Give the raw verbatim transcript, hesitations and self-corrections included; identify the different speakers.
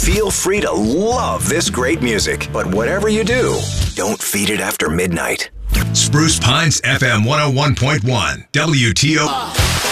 Speaker 1: Feel free to love this great music, but whatever you do, don't feed it after midnight.
Speaker 2: Spruce Pines F M one oh one point one, W T O.